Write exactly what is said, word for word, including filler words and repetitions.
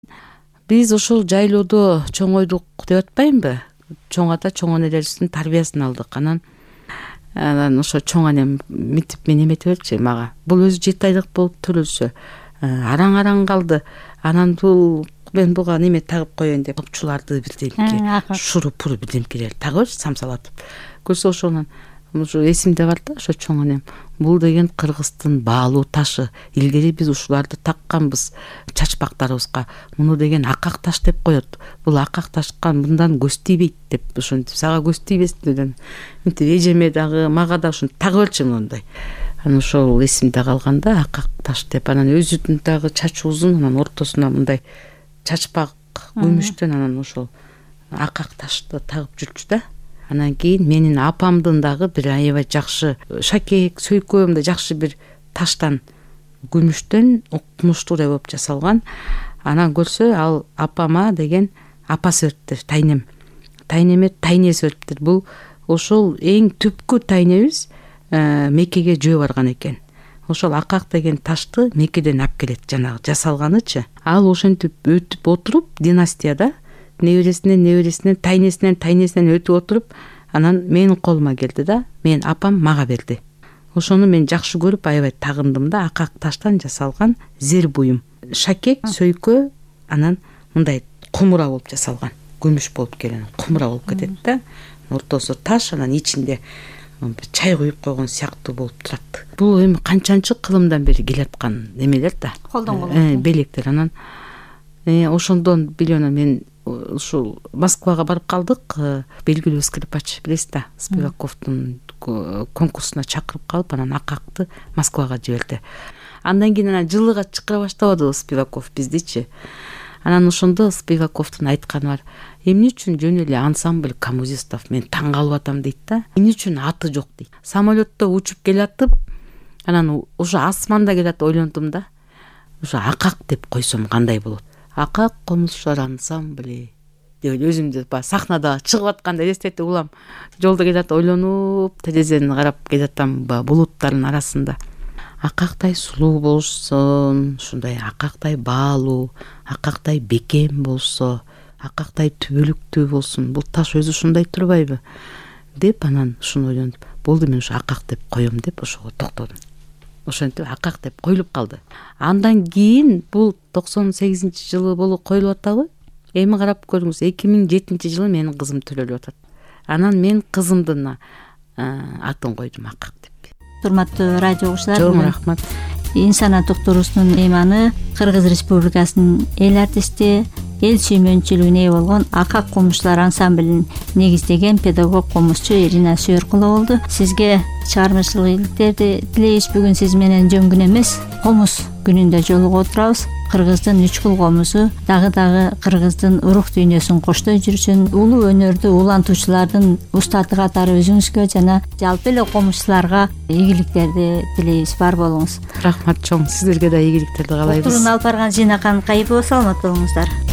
Биз ушул жайлоодо чоңойдук деп атпаймынбы? Чоң ата чоң энелерибиздин тарбиясын алдык. Анан анан ошо чоң энем митип мен эметип берчү мага. Бул өзү жети айлык болуп төрөлсө араң араң калды. Анан бул мен буга неме тагып коеюн деп окчуларды бирдемке шуруп пуруп бирдемкелер тагып самсалатып көрсө ошонун ушу эсимде бар да. Ошо чоң энем бул деген Кыргыздын баалуу ташы. Илгери биз ушуларды такканбыз чачпактарыбызга. Муну деген акак таш деп коет. Бул акак ташка мындан көз тийбейт деп ошентип сага көз тийбесин деп мынтип эжеме дагы мага да ушинтип тагып берчү мындай. Анан ошол эсимде калганда акак таш деп. Анан өзүнүн дагы чачы узун, анан ортосуна мындай чачпак күмүштөн анан ошол акак ташты тагып жүрчү да. Анан кийин менин апамдын дагы бир аябай жакшы шакек, сөйкө мындай жакшы бир таштан күмүштөн кумуштуу болуп жасалган. Анан көрсө ал апама деген апасы бериптир, тайнем. Тайнеме тайнеси бериптир. Бул ошол эң түпкү тайнебиз Меккеге жөө барган экен. Ошол акак деген ташты Меккеден алып келет, жанагы жасалганычы. Ал ошентип өтүп отуруп династияда небересинен небересинен тайнесинен тайнесинен өтүп отуруп анан менин колума келди да. Менин апам мага берди. Ошону мен жакшы көрүп аябай тагындым да. Акак таштан жасалган зер буюм. Шакек, сөйкө, анан мындай кумура болуп жасалган. Күмүш болуп келген, кумура болуп кетет да. Ортосу таш, анан ичинде чай куюп койгон сыяктуу болуп турат. Бул эми канчанчы кылымдан бери келаткан немелер да. Колдон колго. Белектер. Анан ошондон билиона мен ушул Москвага барып калдык. Белгилүү скрипач билесиз да, Спиваковдун конкурсуна чакырып калып, анан акакты Москвага жиберди. Андан кийин анан жылыга чакыра баштабады Спиваков биздичи. Анан ошондо Спиваковдун айтканы бар. Эмне үчүн жөн эле ансамбль коммунистов мен таң калып атам дейт да. Эмне үчүн аты жок дейт. Самолетто учуп келатып, анан ошо асманда келат ойлонтум да. Ошо акак деп койсом кандай болот? Акак комузчулар ансамбли деп өзүмдү баягы сахнада чыгып атканда элестетип улам. Жолдо келат ойлонуп, терезеден карап келатам булуттардын арасында. Акактай сулуу болушсон, ушундай акактай баалуу, акактай бекем болсо, акактай түбөлүктүү болсун. Бул таш өзү ушундай турбайбы? Деп анан ушуну ойлонуп, болду мен ушу акак деп коем деп ошого токтодум. Ошентип акак деп коюлуп калды. Андан кийин бул токсон сегизинчи жылы болуп коюлуп атабы? Эми карап көрүңүз, эки миң жетинчи жылы менин кызым төрөлүп атат. Анан мен кызымдын атын койдум акак деп. Урматтуу радио угуучулар, Жок, рахмат. Инсанат уктуруусунун мейманы Кыргыз Республикасынын эл артисти, эл сүймөнчүлүгүнө ээ болгон Акак комузчулар ансамблин негиздеген педагог комузчу Ирина Сүйөркулова болду. Сизге чыгармачылык ийгиликтерди тилейбиз. Бүгүн сиз менен жөн күн эмес, комуз күнүндө жолугуп отурабыз. Кыргыздын үч кул комузу дагы дагы Кыргыздын урук дүйнөсүн коштой жүрсүн. Улуу өнөрдү улантуучулардын устаты катары өзүңүзгө жана жалпы эле комузчуларга ийгиликтерди тилейбиз. Бар болуңуз. Рахмат чоң. Сиздерге да ийгиликтерди каалайбыз. Уктурууну алып барган Жинакан Кайыпова, саламат болуңуздар.